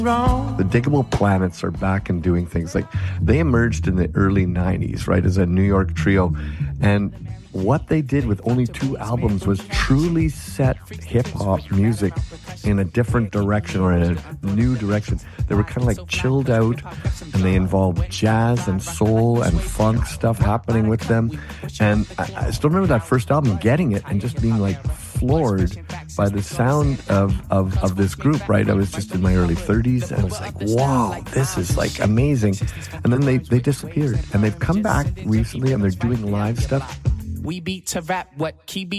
The Diggable Planets are back and doing things. Like, they emerged in the early 90s, right, as a New York trio. And what they did with only 2 albums was truly set hip-hop music in a different direction, or in a new direction. They were kind of like chilled out, and they involved jazz and soul and funk stuff happening with them. And I still remember that first album, getting it and just being like floored by the sound of this group, right? I was just in my early 30s, and I was like, wow, this is like amazing. And then they disappeared, and they've come back recently, and they're doing live stuff. We beat to rap what key beat